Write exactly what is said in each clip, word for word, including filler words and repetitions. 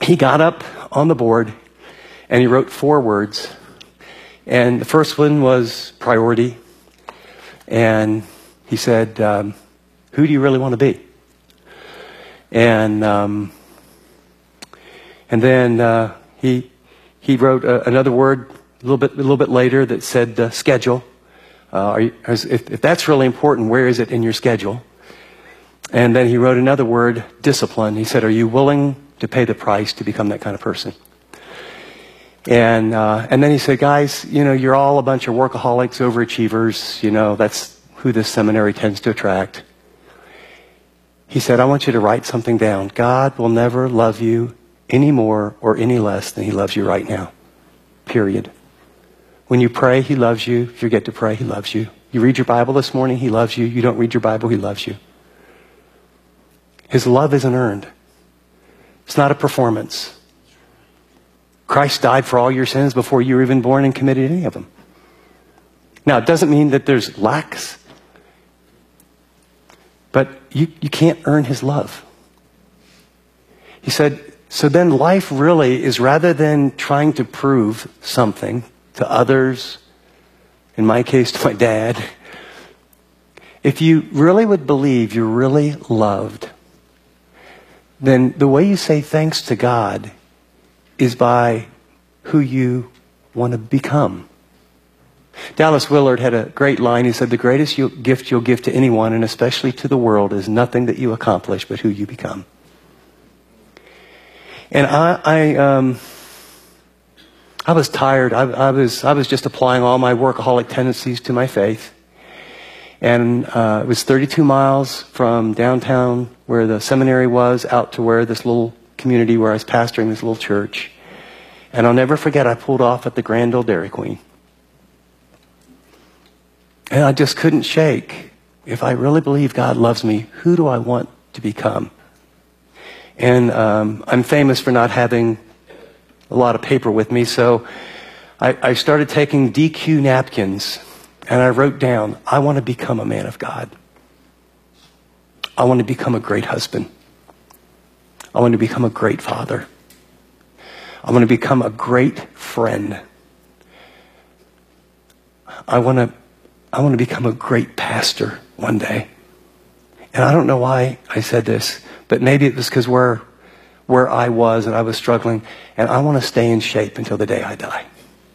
he got up on the board and he wrote four words. And the first one was priority. And he said, um, who do you really want to be? And um, and then uh, he he wrote uh, another word a little bit a little bit later that said uh, schedule. Uh, are you, if, if that's really important, where is it in your schedule? And then he wrote another word, discipline. He said, are you willing to pay the price to become that kind of person? And uh, and then he said, guys, you know, you're all a bunch of workaholics, overachievers. You know, that's who this seminary tends to attract. He said, I want you to write something down. God will never love you any more or any less than he loves you right now. Period. When you pray, he loves you. If you get to pray, he loves you. You read your Bible this morning, he loves you. You don't read your Bible, he loves you. His love isn't earned. It's not a performance. Christ died for all your sins before you were even born and committed any of them. Now, it doesn't mean that there's lacks, but you, you can't earn his love. He said, so then life really is, rather than trying to prove something to others, in my case to my dad, if you really would believe you're really loved, then the way you say thanks to God is by who you want to become. Dallas Willard had a great line. He said, the greatest you, gift you'll give to anyone, and especially to the world, is nothing that you accomplish, but who you become. And I, I, um, I was tired. I, I was, I was just applying all my workaholic tendencies to my faith. And uh, it was thirty-two miles from downtown where the seminary was out to where this little community where I was pastoring this little church. And I'll never forget, I pulled off at the Grand Old Dairy Queen. And I just couldn't shake. If I really believe God loves me, who do I want to become? And um, I'm famous for not having a lot of paper with me, so I, I started taking D Q napkins, and I wrote down, I want to become a man of God. I want to become a great husband. I want to become a great father. I want to become a great friend. I want to I want to become a great pastor one day. And I don't know why I said this, but maybe it was because where, where I was and I was struggling, and I want to stay in shape until the day I die.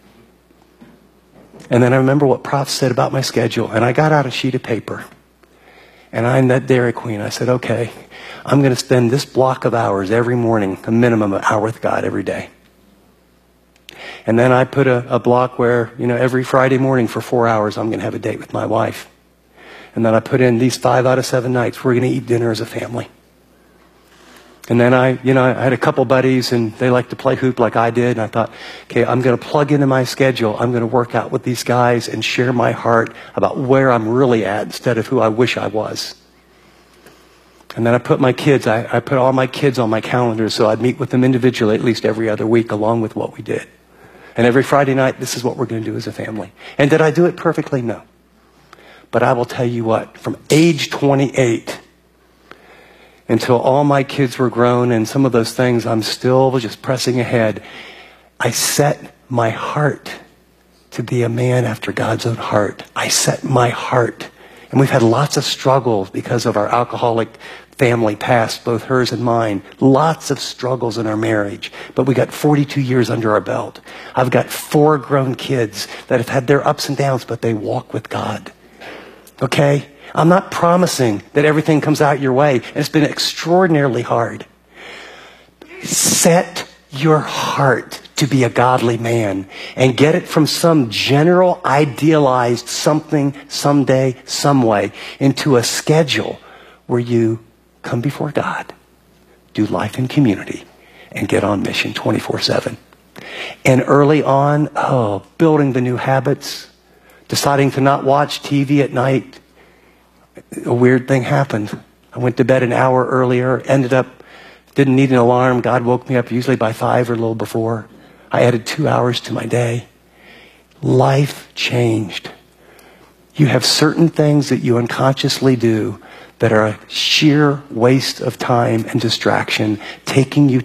And then I remember what Prof said about my schedule, and I got out a sheet of paper. And I'm that Dairy Queen. I said, okay, I'm going to spend this block of hours every morning, a minimum of an hour with God every day. And then I put a, a block where, you know, every Friday morning for four hours, I'm going to have a date with my wife. And then I put in these five out of seven nights, we're going to eat dinner as a family. And then I, you know, I had a couple buddies and they like to play hoop like I did. And I thought, okay, I'm going to plug into my schedule. I'm going to work out with these guys and share my heart about where I'm really at instead of who I wish I was. And then I put my kids, I, I put all my kids on my calendar so I'd meet with them individually at least every other week along with what we did. And every Friday night, this is what we're going to do as a family. And did I do it perfectly? No. But I will tell you what, from age twenty-eight until all my kids were grown and some of those things, I'm still just pressing ahead. I set my heart to be a man after God's own heart. I set my heart. And we've had lots of struggles because of our alcoholic family past, both hers and mine. Lots of struggles in our marriage. But we got forty-two years under our belt. I've got four grown kids that have had their ups and downs, but they walk with God. Okay? I'm not promising that everything comes out your way. And it's been extraordinarily hard. Set your heart to be a godly man and get it from some general idealized something, someday, some way into a schedule where you come before God, do life in community, and get on mission twenty-four seven. And early on, oh, building the new habits, deciding to not watch T V at night. A weird thing happened. I went to bed an hour earlier, ended up, didn't need an alarm. God woke me up usually by five or a little before. I added two hours to my day. Life changed. You have certain things that you unconsciously do that are a sheer waste of time and distraction, taking you